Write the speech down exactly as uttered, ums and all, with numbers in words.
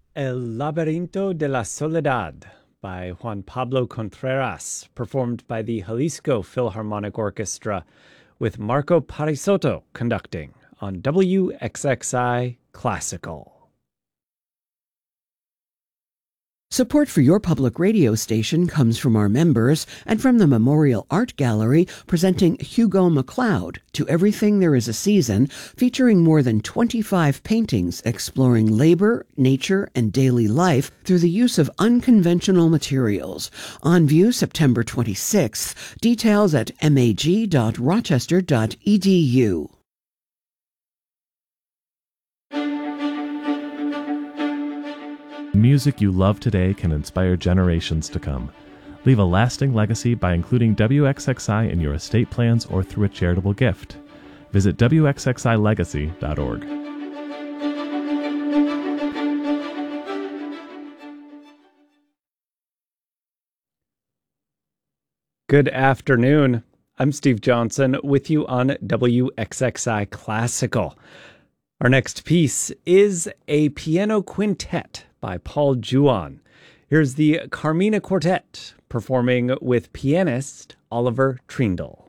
El Laberinto de la Soledad by Juan Pablo Contreras, performed by the Jalisco Philharmonic Orchestra, with Marco Parisotto conducting on W X X I Classical. Support for your public radio station comes from our members and from the Memorial Art Gallery, presenting Hugo MacLeod, To Everything There Is a Season, featuring more than twenty-five paintings exploring labor, nature, and daily life through the use of unconventional materials. On view September twenty-sixth. Details at mag dot rochester dot e d u. Music you love today can inspire generations to come. Leave a lasting legacy by including W X X I in your estate plans or through a charitable gift. Visit w x x i legacy dot org. Good afternoon. I'm Steve Johnson with you on W X X I Classical. Our next piece is a piano quintet by Paul Juon. Here's the Carmina Quartet performing with pianist Oliver Trindle.